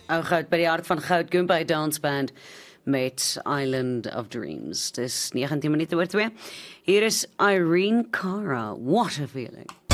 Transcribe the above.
Ou goud by die hart van goud, Goombay Dance Band met Island of Dreams. Dis 19 minute oor 2. Hier is Irene Cara, What a Feeling.